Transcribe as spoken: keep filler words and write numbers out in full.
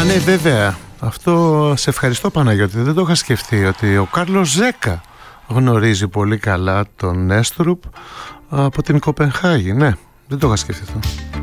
ναι, βέβαια. Αυτό σε ευχαριστώ, Παναγιώτη. Δεν το είχα σκεφτεί ότι ο Κάρλος Ζέκα γνωρίζει πολύ καλά τον Έστρουπ από την Κοπενχάγη. Ναι, δεν το είχα σκεφτεί αυτό.